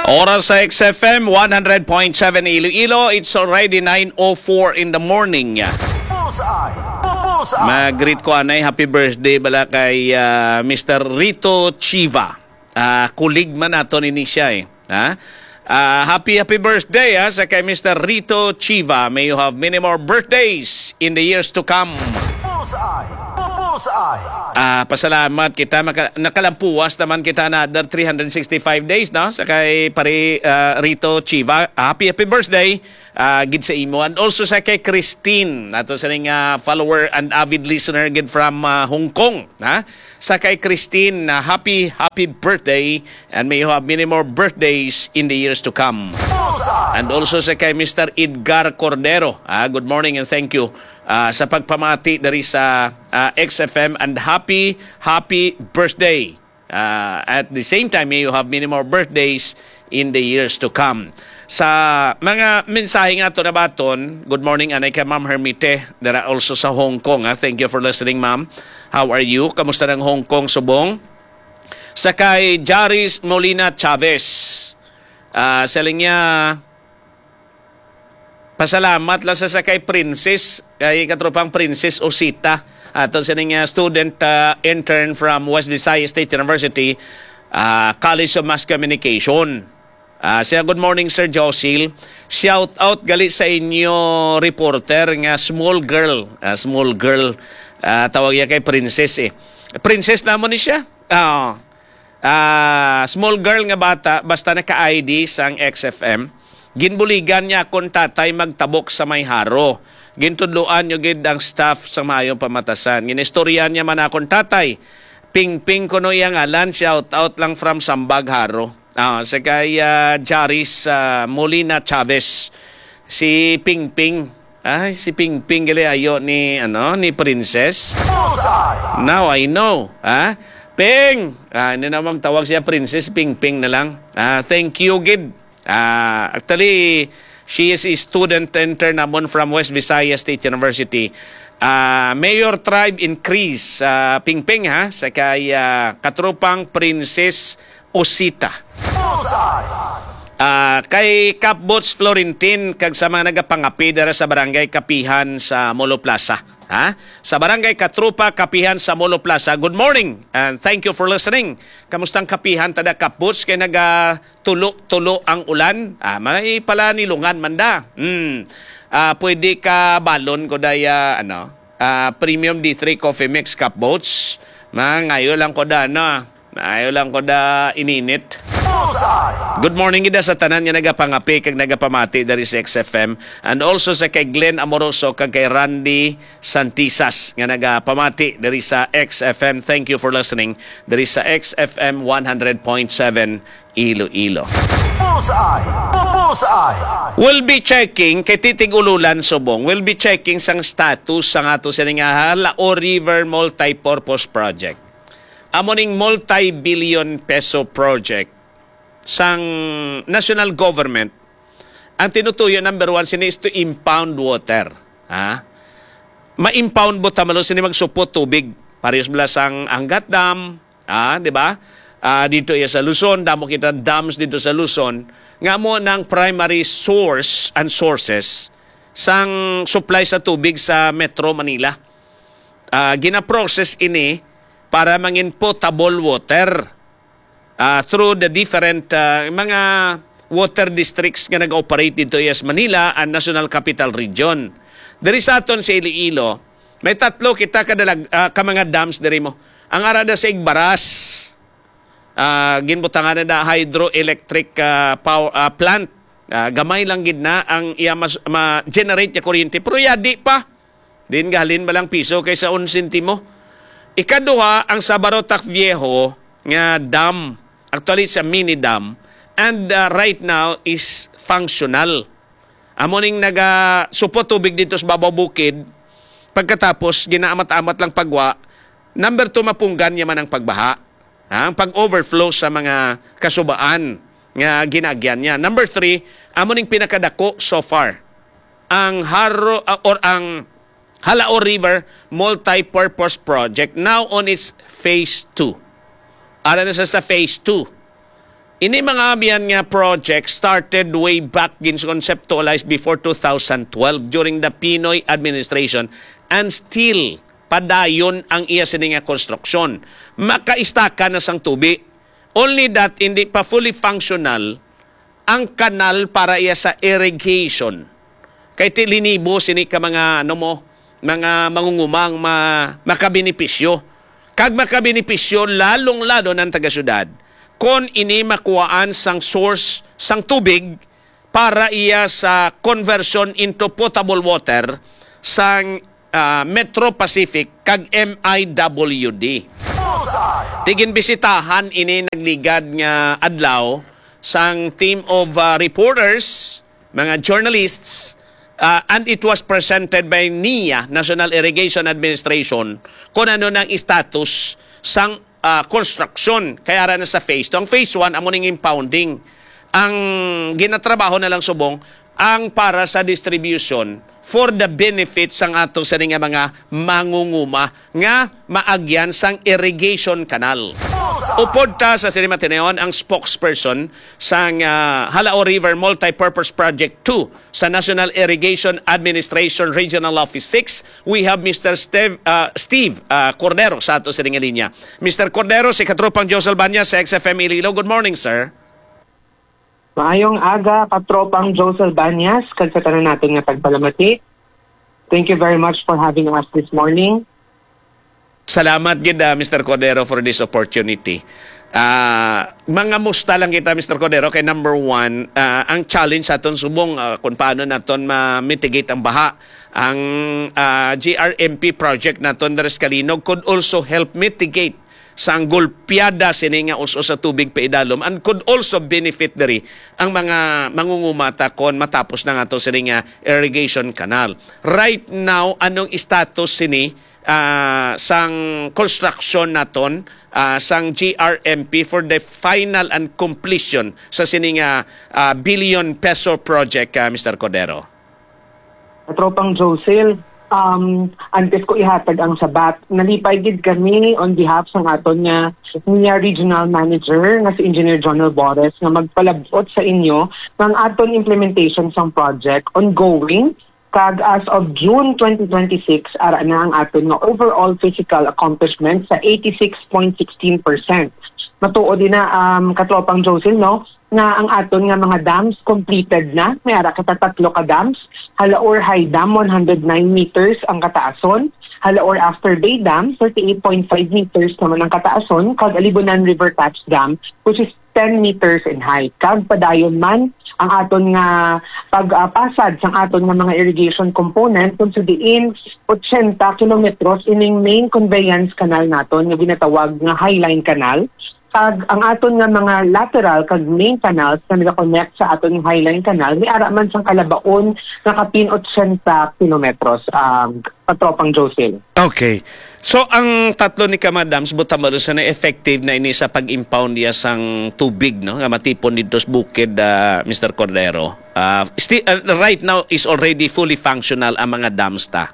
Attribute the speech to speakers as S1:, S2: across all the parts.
S1: Oras sa XFM 100.7 Iloilo. It's already 9:04 in the morning.
S2: Bullseye! Bullseye!
S1: Mag-greet ko anay happy birthday bala kay Mr. Rito Chiva. Kulig man nato ni siya eh. Happy birthday sa kay Mr. Rito Chiva. May you have many more birthdays in the years to come.
S2: Bullseye! Bullseye!
S1: Pasalamat kita, nakalampuwas naman kita na other 365 days no? Sa kay pare Rito Chiva. Happy birthday gid sa imo, and also sa kay Christine, nato sa ning follower and avid listener gid from Hong Kong. Sa kay Christine, happy birthday, and may you have many more birthdays in the years to come.
S2: Bullseye!
S1: And also sa kay Mr. Edgar Cordero, good morning and thank you sa pagpamati dari sa XFM, and happy birthday. At the same time, may you have many more birthdays in the years to come. Sa mga mensahe nga to na baton, good morning anay kay Ma'am Hermite, dara also sa Hong Kong. Thank you for listening, Ma'am. How are you? Kamusta ng Hong Kong subong? Sa kay Jaris Molina Chavez, saling niya, pasalamat lang sa kay Princess, kay katropang Princess Osita. Ito sa niya student intern from West Visayas State University, College of Mass Communication. Siya, good morning Sir Josil. Shout out gali sa inyo reporter nga small girl. Tawag niya kay Princess eh. Princess namon ni siya. Small girl nga bata, basta naka-ID sang XFM. Ginbuligan niya kung tatay magtabok sa may haro. Gintudluan nyo gid ang staff sa mayong pamatasan. Ginistoryan niya man akong tatay. Ping-ping ko no yung alan. Shout out lang from Sambag Haro. Sa kay Jaris Molina Chavez. Si Ping-ping. Si Ping-ping gali ayo ni Princess.
S2: Bullseye!
S1: Now I know. Ping! Hindi namang tawag siya Princess. Ping-ping na lang. Thank you gid. Actually, she is a student intern namon from West Visayas State University. Mayor Tribe Increase, Ping-ping sa kay katrupang Princess Osita.
S2: Bullseye!
S1: Kay Capbots Florentine, kag sa mga nagapangapi dara sa Barangay Kapihan sa Molo Plaza. Sa Barangay Katrupa, Kapihan sa Molo Plaza. Good morning and thank you for listening. Kamustang Kapihan tada Capbots, kay tulo ang ulan. May pala nilungan manda. Pwede ka balon ko daya Premium D3 Coffee Mix Capbots. Ngayon lang ko da Ayaw lang ko da ininit.
S2: Bullseye!
S1: Good morning gida sa tanan nga nagapangapi kag nagapamati dari sa XFM, and also sa kay Glenn Amoroso kag kay Randy Santisas nga nagapamati dari sa XFM. Thank you for listening dari sa XFM 100.7 Iloilo.
S2: Bullseye! Bullseye!
S1: We'll be checking kay Titig Ululan subong. We'll be checking sang status sang ato sa nga Lao River Multipurpose Project. Amoning multi-billion peso project sang national government. Ang tinutuyo number 1 sini is to impound water. Ma-impound bo tamalo sini magsupot tubig. Parehas bala sang Angat Dam, di ba? Dito sa Luzon, damo kita dams dito sa Luzon. Nga mo ng primary source and sources sang supply sa tubig sa Metro Manila. Gina-process ini para mangin potable water through the different mga water districts nga nag-operate dito sa Manila and National Capital Region. Dari sa aton sa Iloilo, may tatlo kita ka mga dams diri mo. Ang arada sa Igbaras, ginbutangan na hydroelectric power plant. Gamay lang gid na ang iya ma-generate ya kuryente, pero yadi pa. Din gahalin ba lang piso kaysa 1 sentimo. Ikaduha, ang sa Barotac Viejo nga dam, actually it's a mini dam, and right now is functional. Amoning supot tubig dito sa babaw bukid, pagkatapos ginaamat-amat lang pagwa, number 2 mapunggan niya man ang pagbaha. Ang pag-overflow sa mga kasubaan nga ginagyan niya. Number 3, amoning pinakadako so far, ang Halao River Multipurpose Project now on its phase 2. Ara na sa phase 2. Ini mga biyan nga project started way back gins conceptualized before 2012 during the Pinoy administration and still padayon ang iya sini nga construction. Makaistaka na sang tubi. Only that hindi pa fully functional ang kanal para iya sa irrigation. Kay tilinibo sini ka mga mga mangungumang makabenepisyo. Kag makabenepisyo lalong-lalo ng taga-syudad kon ini makuhaan sang source sang tubig para iya sa conversion into potable water sang Metro Pacific kag MIWD. Tigin bisitahan ini nagligad nga adlaw sang team of reporters, mga journalists, and it was presented by NIA, National Irrigation Administration, kung ano ng status sang construction. Kaya na sa phase 2. Ang phase 1, amo ning impounding. Ang ginatrabaho na lang subong, ang para sa distribution for the benefits sang ato sa nga mga mangunguma nga maagyan sang irrigation canal. Upod ta sa Cinema Tineon ang spokesperson sang Halao River Multipurpose Project 2 sa National Irrigation Administration Regional Office 6. We have Mr. Steve Cordero sa ato sa linya. Mr. Cordero, si Katropang Jose Albania sa XFM Iloilo. Good morning, sir.
S3: Maayong aga, Katropang Jose Albanias, kagsatanan natin nga pagpalamati. Thank you very much for having us this morning.
S1: Salamat gid Mr. Cordero for this opportunity. Mga musta lang kita Mr. Cordero kay number 1, ang challenge aton subong kung paano naton ma-mitigate ang baha. Ang GRMP project naton Dares Calinog could also help mitigate sang gulpiada sini nga uso sa tubig paidalom and could also benefit diri ang mga mangungumata kon matapos na nga to sini nga irrigation canal. Right now, anong status sini sang construction naton sang GRMP for the final and completion sa sini nga billion peso project, Mr. Cordero?
S3: Katropang Josel, antes ko ihatag ang sabat. Nalipay gid kami on behalf sang aton nga regional manager nga si Engineer John Albores nga magpalabot sa inyo ng aton implementation sang project ongoing. Kag as of June 2026, ara na ang aton nga overall physical accomplishment sa 86.16%. Matuod din na Katropang Josel, no, na ang aton nga mga dams completed na. May ara tatlo ka dams. Halaor High Dam, 109 meters ang kataason. Halaor After Bay Dam, 38.5 meters naman ang kataason. Kag Alibunan River Touch Dam, which is 10 meters in height. Kag padayon man ang aton nga pagpasad sang aton nga mga irrigation component kung sa diin 80 kilometros ining main conveyance canal naton nga ginatawag nga Highline Canal. Kag ang aton nga mga lateral kag main canals na naka-connect sa aton Highline Canal may ara man sang kalabaon nga kapin 80 kilometros, Katropang Josel.
S1: Okay. So ang tatlo ni Kamadams butamalo sa na effective na ini sa pag-impound niya sang tubig, no, nga matipon dito sa bukid, Mr. Cordero. Right now is already fully functional ang mga dams ta.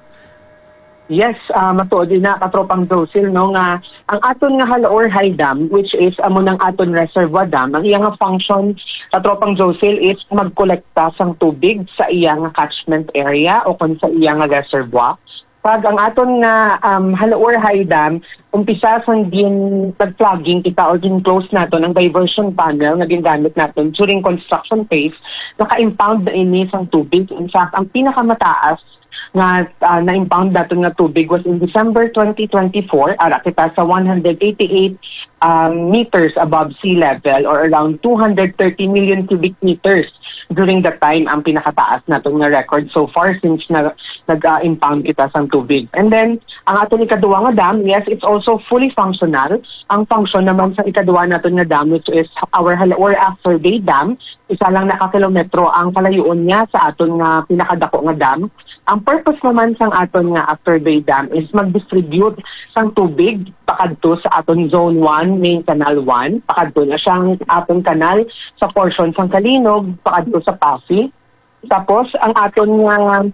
S3: Yes, matuod din na Katropang Josel, no, nga ang aton nga Halaor High Dam, which is amo ng aton reservoir dam, ang iyang function, Katropang Josel, is magkolekta sang tubig sa iyang catchment area o kung sa iyang reservoir. Pag ang aton nga Halaor High Dam, umpisa sang din nag-plugging kita or din close naton ang diversion panel na gingamit naton during construction phase, naka-impound na ini sang tubig. In fact, ang pinakamataas nga na-impound natin nga tubig was in December 2024, ara kita sa 188 meters above sea level or around 230 million cubic meters during that time ang pinakataas natin nga record so far since nag-impound kita sa tubig. And then, ang ato ni ikaduwa nga dam, yes, it's also fully functional. Ang function naman sa ikaduwa natin nga dam, which is our Halaor After Bay Dam, isa lang nakakilometro ang kalayuon niya sa aton nga pinakadako nga dam. Ang purpose naman sang aton nga After Bay Dam is mag-distribute sang tubig pakadto sa aton Zone 1, Main Canal 1, pakadto na siyang aton kanal sa portion sang Kalinog, pakadto sa Pasig. Tapos ang aton nga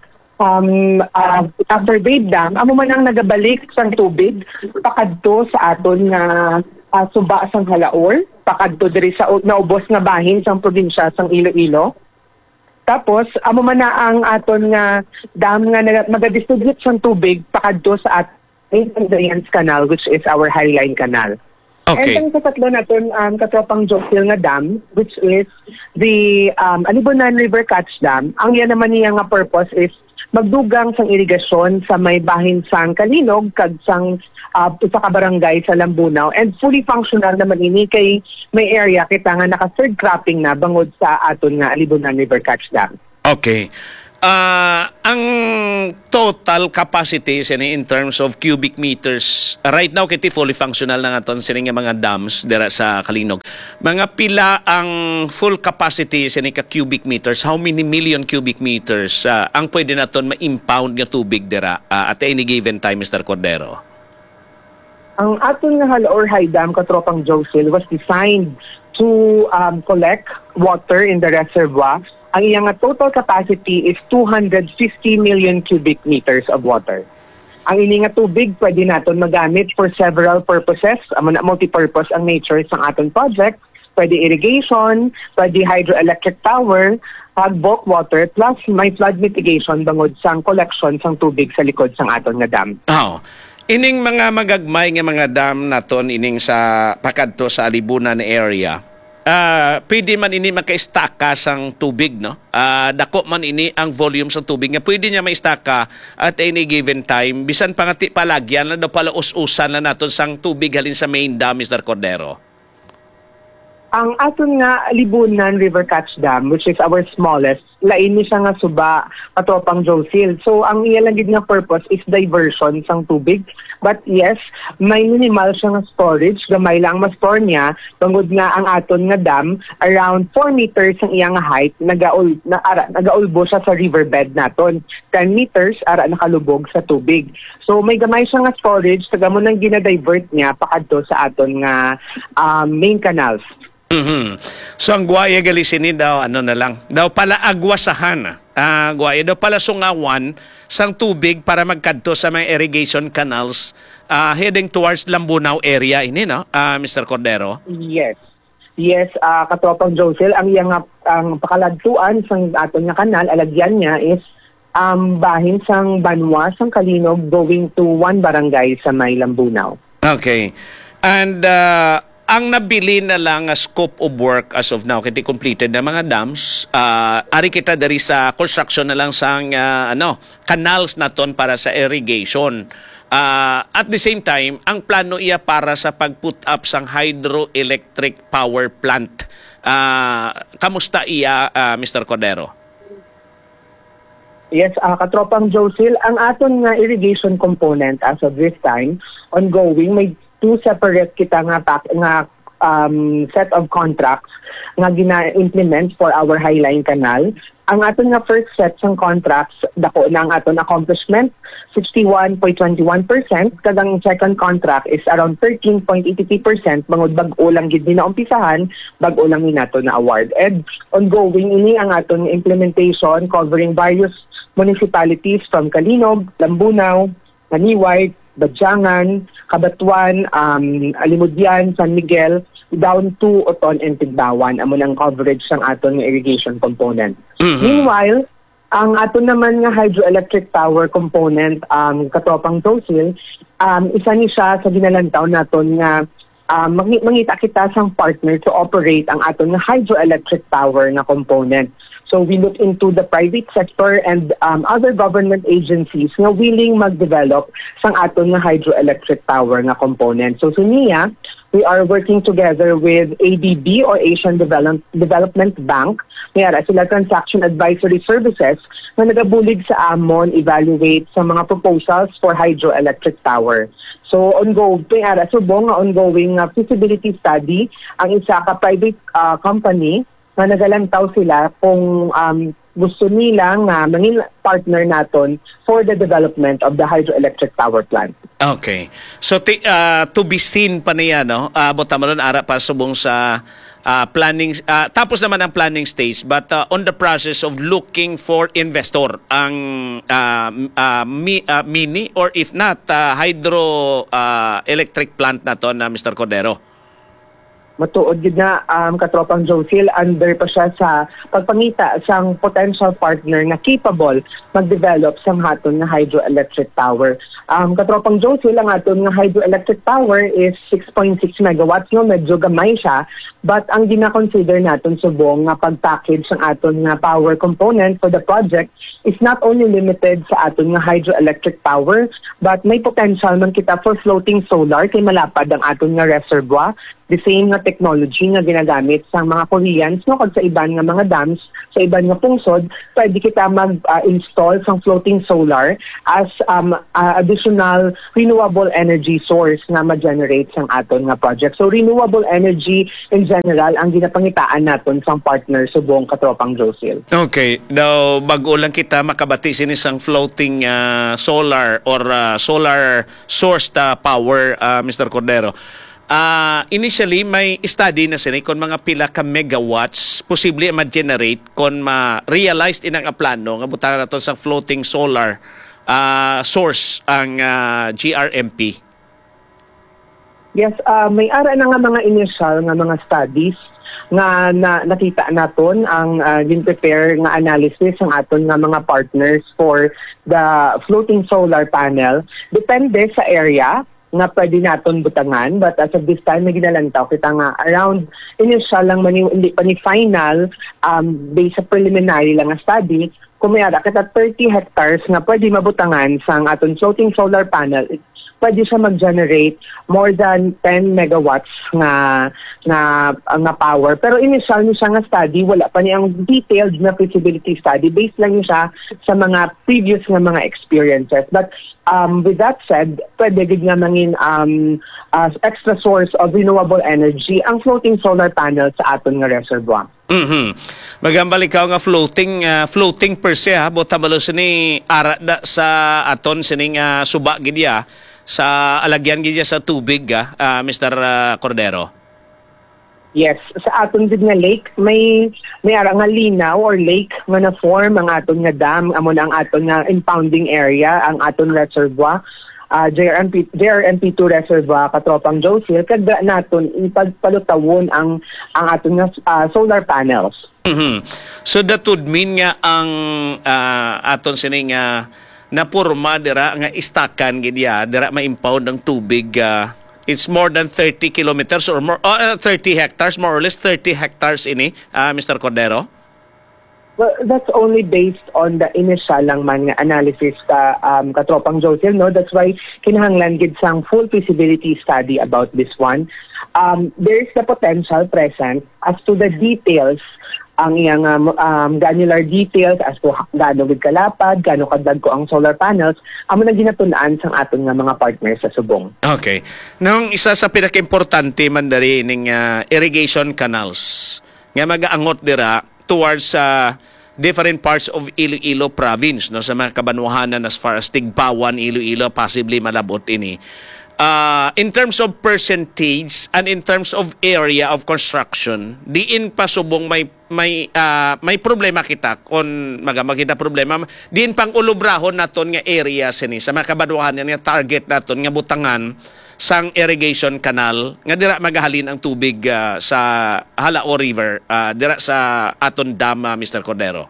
S3: After Bay Dam, amo man ang nagabalik sang tubig pakadto sa aton nga suba sang Halaor. pakadto diri sa naubos nga bahin sang probinsya sang Iloilo. Tapos amo man na ang aton nga dam nga magadistribute sang tubig pakadto sa Andayan's Canal, which is our Highline Canal.
S1: Okay.
S3: And ang katatlo natin, katropang Josil nga dam, which is the Alibunan River Catch Dam. Ang yan naman niya nga purpose is magdugang sang irigasyon sa may bahin sang Kalinog, kag sang sa kabarangay sa Lambunaw, and fully functional naman ini kay may area kita nga naka-third cropping na bangod sa aton nga Alibunan River Catch Dam.
S1: Okay. Ang total capacity sini in terms of cubic meters right now kiti fully functional na nga ton sini nga mga dams dira sa Kalinog. Mga pila ang full capacity sini ka cubic meters? How many million cubic meters ang pwede naton ma-impound nga tubig dira at any given time, Mr. Cordero?
S3: Ang aton nga Halaorhay Dam, katropang Josil, was designed to collect water in the reservoir. Ang iyang total capacity is 250 million cubic meters of water. Ang ini nga tubig pwede naton magamit for several purposes. Multi-purpose ang nature ng aton project. Pwede irrigation, pwede hydroelectric power, bulk water, plus may flood mitigation bangod sang collection sang tubig sa likod sang aton nga dam.
S1: Oh. Ining mga magagmay nga mga dam naton ining sa pakadto sa Alibunan area. Pwede man ini maka-staka sang tubig, no? Dako man ini ang volume sang tubig nga pwede niya ma-staka at any given time. Bisan pangati palagyan na daw pala us-usan na naton sang tubig halin sa main dam, Mr. Cordero.
S3: Ang aton nga Libunan River Catch Dam, which is our smallest, lain ni siya nga suba katropang Josil. So ang iyalang gid nga purpose is diversion sang tubig. But yes, may minimal siya nga storage, gamay lang ma-store niya, tungod nga ang aton nga dam around 4 meters ang iyang height, nagaulbo siya sa riverbed naton. 10 meters ara nakalubog sa tubig. So may gamay siya nga storage, taga mo nang ginadivert niya pakadto sa aton nga main canals.
S1: Mm-hmm. So ang guaya galisinin daw ano na lang daw pala agwasahan guaya daw pala sungawan sang tubig para magkadto sa mga irrigation canals heading towards Lambunaw area ini, no, Mr. Cordero?
S3: Yes, katropang Josil, ang iyang ang pakaladtuan sang aton nga kanal, alagyan niya is bahin sang Banwa sang Kalinog going to one barangay sa may Lambunaw. Okay.
S1: And ang nabili na lang scope of work as of now, kiti completed na mga dams, ari kita dari sa construction na lang sang canals naton para sa irrigation. At the same time, ang plano iya para sa pag-put up sang hydroelectric power plant. Kamusta iya, Mr. Cordero?
S3: Yes, katropang Josil, ang aton nga irrigation component as of this time, ongoing, may two separate kita nga set of contracts nga gina-implement for our Highline Canal. Ang aton nga first set ng contracts, dako na ang aton accomplishment, 61.21%. Kadang second contract is around 13.83%. Bangod bag-o lang gid na umpisahan, bag-o lang ni nato na award. And ongoing ini ang aton implementation covering various municipalities from Kalinog, Lambunaw, Maniway, Badyangan, Cabatuan, Alimudyan, San Miguel, down to Oton and Tigbawan, amo ng coverage ng aton nga irrigation component. Mm-hmm. Meanwhile, ang aton naman nga hydroelectric power component, katropang Josil, isa ni siya sa ginalantaw naton nga mangita kita sang partner to operate ang aton nga hydroelectric power na component. So we look into the private sector and other government agencies nga willing mag-develop sang aton nga hydroelectric power nga component. So niya, we are working together with ADB or Asian Development Bank. Mayara sila transaction advisory services na nagabulig sa amon evaluate sa mga proposals for hydroelectric power. So ongoing feasibility study ang isa ka private company na nagalantaw sila kung gusto nila nga mangin partner naton for the development of the hydroelectric power plant.
S1: Okay. So to be seen pa niya, no? Bota mo nun ara pa subong sa planning, tapos naman ang planning stage, but on the process of looking for investor ang mini or if not hydro electric plant na to na Mr. Cordero.
S3: Matuod yun na katropang Josil, under pa siya sa pagpangita sang potential partner na capable mag-develop sang haton na hydroelectric tower. Katropang Josil, ang haton nga hydroelectric tower is 6.6 megawatts, no? Medyo gamay siya. But ang gina-consider natin subong nga pag-package ang aton nga power component for the project is not only limited sa aton nga hydroelectric power, but may potential man kita for floating solar kay malapad ang aton nga reservoir. The same nga technology nga ginagamit sa mga Koreans, no, kag sa iban nga mga dams, sa iban nga pungsod, pwede kita mag-install sang floating solar as additional renewable energy source nga ma-generate sang aton nga project. So renewable energy in general ang ginapangitaan naton sang partner subong katropang Josil.
S1: Okay. Daw bago lang kita makabati sini sang floating solar or solar sourced power, Mr. Cordero. Initially, may study na sini kung mga pila ka megawatts posible ma-generate kung ma-realized inang plano nga butang naton sa floating solar source ang GRMP.
S3: Yes, may ara na nga mga initial nga mga studies nga nakita naton ang gin-prepare nga analysis ng aton nga mga partners for the floating solar panel. Depende sa area nga pwede naton butangan, but as of this time may ginalantaw kita nga around initial lang hindi pa ni final based sa preliminary lang nga study kung may ara kita 30 hectares nga pwede mabutangan sang aton floating solar panel. Pwede siya mag-generate more than 10 megawatts nga power. Pero initial niya nga study, wala pa niyang detailed na feasibility study. Based lang niya siya sa mga previous nga mga experiences. But with that said, pwede gid nga mangin extra source of renewable energy ang floating solar panel sa aton nga reservoir.
S1: Magambal ikaw nga floating per se ha, botamalo sini ara da sa aton sining suba gidya sa alagyan gidya sa tubig Mr. Cordero.
S3: Yes, sa aton gid nga lake may ara nga linaw or lake nga na form ang aton nga dam amo na ang aton nga impounding area ang aton reservoir. JRMP2 reservoir katropang Josil kada naton ipagpalutawon ang aton nga solar panels.
S1: So that would mean nga ang aton sining napurma dira nga istakan gidya dira ma-impound ang tubig it's more than 30 kilometers or more 30 hectares, more or less 30 hectares ini Mr. Cordero.
S3: Well, that's only based on the initial lang man nga analysis ka katropang Josil, no? That's why kinahanglan gid sang full feasibility study about this one. There is the potential present as to the details ang iyang granular details as to gaano gid kalapad, gaano kadagko ang solar panels, amo na ginatun-an sang aton nga mga partners sa subong.
S1: Okay. Nang isa sa pinaka-importante man diri ning irrigation canals nga mag-aangot dira towards different parts of Iloilo province, no, sa mga kabanwahanan as far as Tigpawan, Iloilo, possibly malabot ini. In terms of percentage and in terms of area of construction, diin pa subong may problema kita kung magkita problema, diin pang ulubrahon naton nga area sini sa mga kabanwahanan nga target naton nga butangan sang irrigation canal nga dira magahalin ang tubig sa Halao River dira sa aton dam, Mr. Cordero.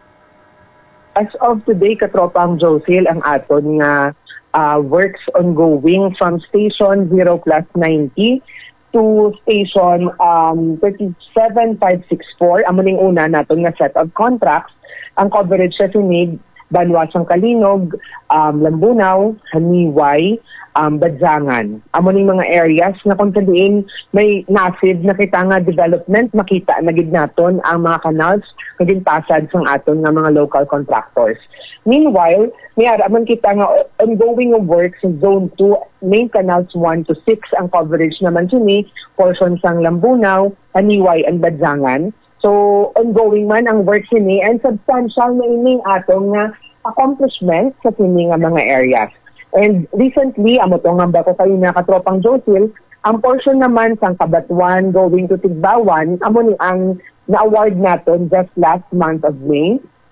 S3: As of today katropang Josil ang aton nga works ongoing from station 0+90 to station 37564 amo ning una naton nga set of contracts. Ang coverage sa sinig Banwasang Kalinog, Lambunaw, Haniway, Badsangan. Amo ning mga areas na kung saan may massive na kita nga development, makita na gid naton ang mga canals naging pasad sang aton nga mga local contractors. Meanwhile, may araman kita nga ongoing of works sa Zone 2, main canals 1 to 6 ang coverage naman sini, portion sang Lambunaw, Haniway, and Badsangan. So, ongoing man ang work sini and substantial na ining atong nga accomplishment sa sini nga mga areas. And recently, amo to nga ba ko kayo na katropang Josil, ang portion naman sang Kabatuan going to Tigbawan, amo ni ang na-award naton just last month of May.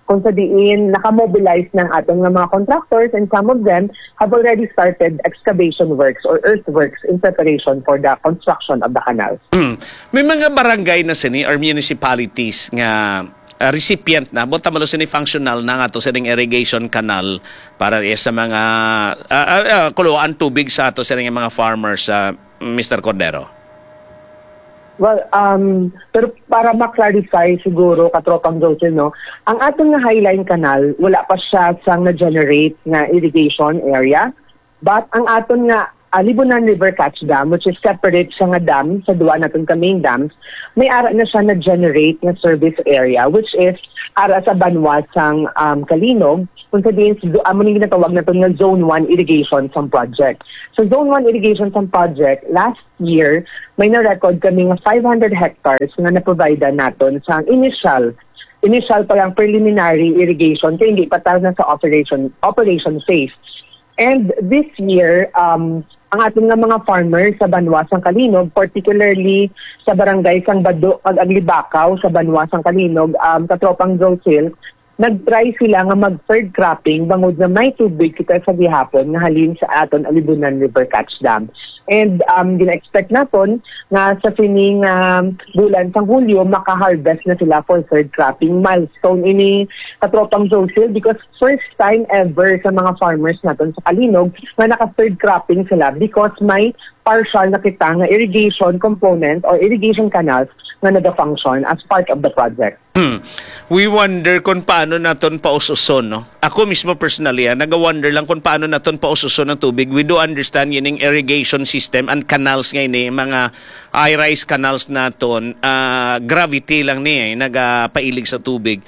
S3: kung sa diin nakamobilize ng atong nga mga contractors, and some of them have already started excavation works or earthworks in preparation for the construction of the canals.
S1: May mga barangay na sini or municipalities nga recipient na buta malo sini functional na nga to sining irrigation canal para sa mga kuluan tubig sa ato sining mga farmers, Mr. Cordero.
S3: Well, pero para ma-clarify siguro, katropang Jose, no, ang atong nga Highline Canal, wala pa siya sang na-generate na irrigation area. But ang aton nga Libunan River Catch Dam, which is separate siya nga dam sa duwa natin ka main dams, may ara na siya na-generate na service area, which is ara sa banwa sang Kalinog, kung sabihin, mo nang ginatawag na ito nga Zone 1 Irrigation Some Project. So Zone 1 Irrigation Some Project, last year, may na-record kami nga 500 hectares na na-provide natin sa initial pa lang preliminary irrigation kaya hindi pa tayo na sa operation phase. And this year, ang ating nga mga farmers sa Banwa sang Kalinog, particularly sa barangay sang Bado, Aglibakaw sa Banwa sang Kalinog, katropang Josil, nag-try sila nga mag-third cropping bangod na may tubig kita sa gihapon nga halin sa aton Libunan River Catch Dam. And gina-expect naton nga sa sining bulan sang Hulyo maka-harvest na sila for third cropping. Milestone ini katropang Josil because first time ever sa mga farmers naton sa Kalinog nga naka-third cropping sila because may partial na kita nga irrigation component or irrigation canals nga nag-function as part of the project.
S1: We wonder kung paano naton paususon, no? Ako mismo personally, nag-wonder lang kung paano naton paususon ng tubig. We do understand yun irrigation system and canals ngayon mga high-rise canals naton, gravity lang niya, nagpailig sa tubig.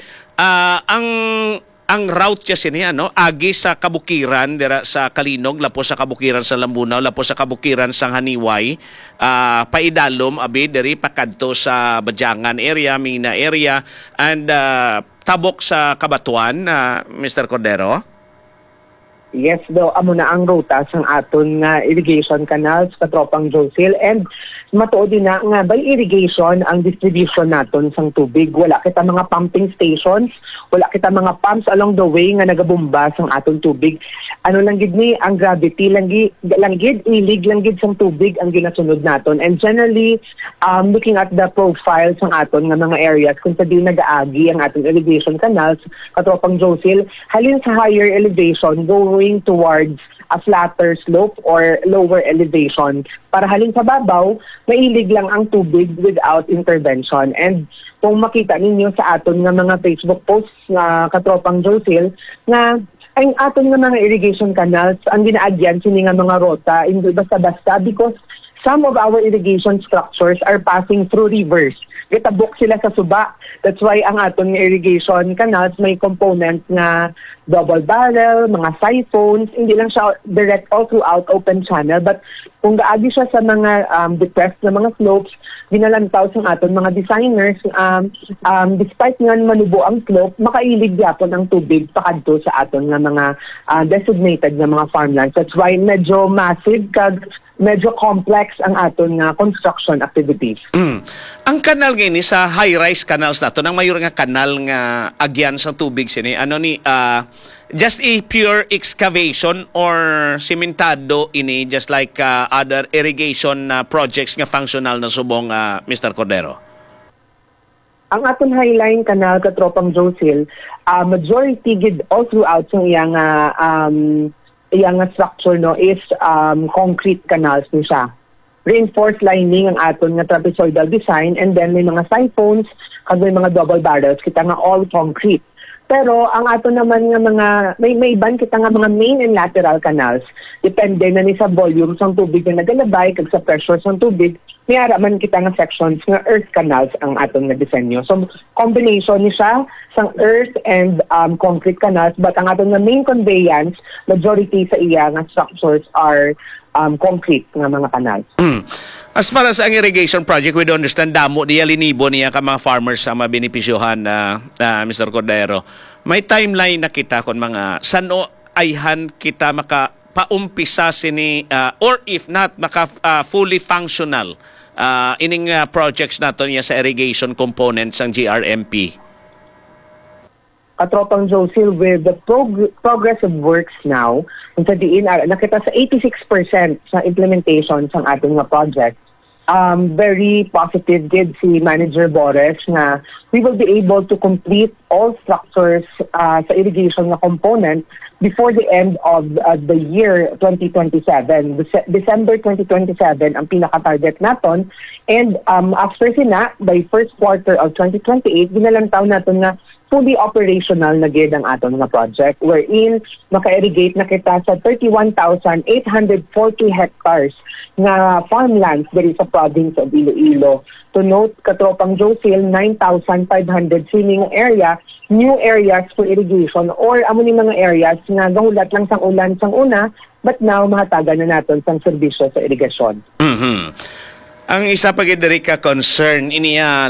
S1: Ang route niya siya, no? Agi sa kabukiran, dira sa Kalinog, lapos sa kabukiran sa Lambunaw, lapos sa kabukiran sa Haniway, paidalom, abi, diri, pakadto sa Badyangan area, Mina area, and tabok sa Kabatuan, Mr. Cordero?
S3: Yes, amo na ang ruta sang aton nga irrigation canals, katropang Josil, and matuod din na nga by irrigation ang distribution naton sang tubig. Wala kita mga pumping stations, wala kita mga pumps along the way nga nagabomba sang aton tubig. Ano lang gid ni ang gravity lang gid ilig lang gid sang tubig ang ginasunod naton. And generally looking at the profile sang aton nga mga areas kung sa di nagaagi ang aton irrigation canals, katropang Josil, halin sa higher elevation going towards a flatter slope or lower elevation. Para halin sa babaw, mailig lang ang tubig without intervention. And kung makita ninyo sa aton nga mga Facebook posts na katropang Josil, na ang aton nga mga irrigation canals, ang ginaagyan sini nga mga rota, hindi basta-basta because some of our irrigation structures are passing through rivers. Gitabok sila sa suba. That's why ang aton nga irrigation canals may component nga double barrel, mga siphons, hindi lang siya direct all throughout open channel, but kung gaagi siya sa mga depressed na mga slopes, ginalantaw sa aton mga designers, despite nga manubo ang slope, makailig yapon ang tubig pakadto sa aton nga mga designated na mga farmlands. That's why medyo massive medyo complex ang aton nga construction activities.
S1: Ang kanal ngayon sa high-rise canals nato, nang mayor nga kanal nga agyan sa tubig sini, just a pure excavation or simentado ini just like other irrigation projects nga functional na subong, Mr. Cordero?
S3: Ang aton Highline Canal, katropang Josil, majority gid all throughout sa iyang structure no is concrete canals ni siya. Reinforced lining ang aton nga trapezoidal design, and then may mga siphons kag may mga double barrels kita nga all concrete. Pero ang aton naman nga mga may iban kita nga mga main and lateral canals, depende na ni sa volume sang tubig na nagalabay kag sa pressure sang tubig, may ara man kita nga sections nga earth canals ang aton nga disenyo. So combination ni siya sang earth and concrete canals, but ang aton nga main conveyance, majority sa iya nga structures are concrete nga mga canals.
S1: As far as ang irrigation project, we do understand damo diya linibo niya ka mga farmers sa mabenepisyohan, Mr. Cordero. May timeline na kita kung mga sano ayhan kita makapaumpisa sini or if not maka fully functional ining projects nato niya sa irrigation components ng GRMP.
S3: Katropang Josil, with the progress of works now, kung sa diin, nakita sa 86% sa implementation sa ating mga project. Very positive did si Manager Boris na we will be able to complete all structures sa irrigation na component before the end of the year 2027. December 2027 ang pinaka-target naton. And after sina, by first quarter of 2028, ginalantaw natin na fully operational na gid ang aton nga project wherein maka-irrigate na kita sa 31,840 hectares nga farmlands diri sa province of Iloilo. To note, Katropang Josil, 9,500 swimming area, new areas for irrigation or amo ni mga areas nga gahulat lang sang ulan sang una, but now mahatagan na naton sang serbisyo sa irigasyon.
S1: Ang isa pa gid diri ka concern iniya